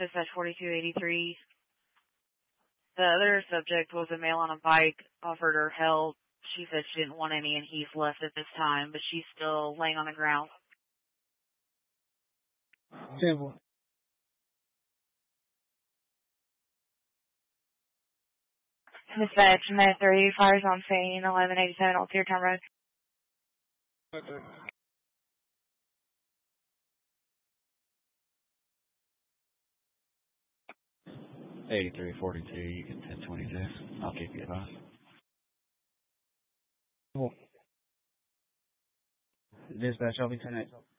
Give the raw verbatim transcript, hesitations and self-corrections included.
Dispatch forty-two eighty-three. The other subject was a male on a bike, offered her help. She said she didn't want any and he's left at this time, but she's still laying on the ground. Simple. Dispatch nine three, fires on scene, eleven eighty-seven Old Teartown Road. Okay. eighty-three forty-two, you get ten twenty-two. I'll keep you advised. Dispatch, I'll be ten eight.